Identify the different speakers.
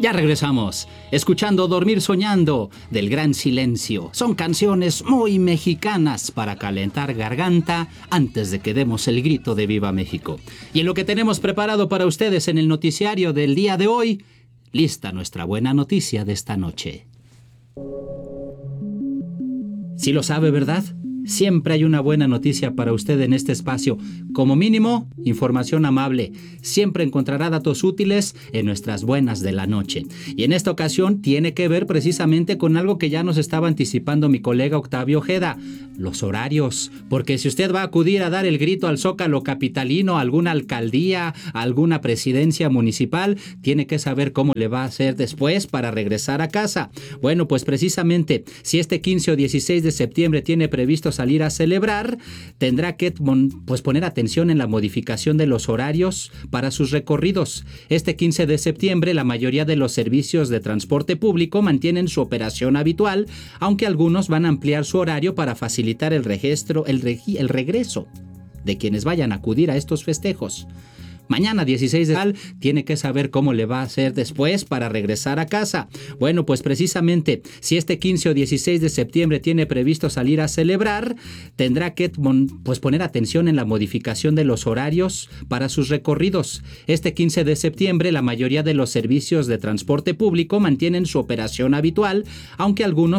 Speaker 1: Ya regresamos, escuchando Dormir Soñando del Gran Silencio. Son canciones muy mexicanas para calentar garganta antes de que demos el grito de Viva México. Y en lo que tenemos preparado para ustedes en el noticiario del día de hoy, lista nuestra buena noticia de esta noche. Sí lo sabe, ¿verdad? Siempre hay una buena noticia para usted en este espacio. Como mínimo, información amable. Siempre encontrará datos útiles en nuestras buenas de la noche. Y en esta ocasión tiene que ver precisamente con algo que ya nos estaba anticipando mi colega Octavio Ojeda, los horarios. Porque si usted va a acudir a dar el grito al Zócalo capitalino, a alguna alcaldía, a alguna presidencia municipal, tiene que saber cómo le va a hacer después para regresar a casa. Bueno, pues precisamente, si este 15 o 16 de septiembre tiene previsto salir a celebrar, tendrá que poner atención en la modificación de los horarios para sus recorridos. Este 15 de septiembre la mayoría de los servicios de transporte público mantienen su operación habitual, aunque algunos van a ampliar su horario para facilitar el regreso de quienes vayan a acudir a estos festejos. Mañana 16 de septiembre tiene que saber cómo le va a hacer después para regresar a casa. Bueno, pues precisamente, si este 15 o 16 de septiembre tiene previsto salir a celebrar, tendrá que poner atención en la modificación de los horarios para sus recorridos. Este 15 de septiembre la mayoría de los servicios de transporte público mantienen su operación habitual, aunque algunos